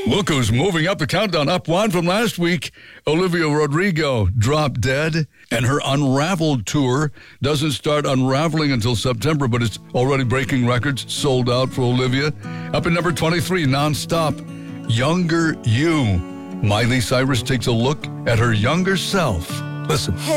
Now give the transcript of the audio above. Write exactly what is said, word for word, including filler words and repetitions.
Look who's moving up the countdown, up one from last week. Olivia Rodrigo, Drop Dead. And her Unraveled tour doesn't start unraveling until September, but it's already breaking records, sold out for Olivia. Up at number twenty-three, Nonstop, Younger You. Miley Cyrus takes a look at her younger self. Listen.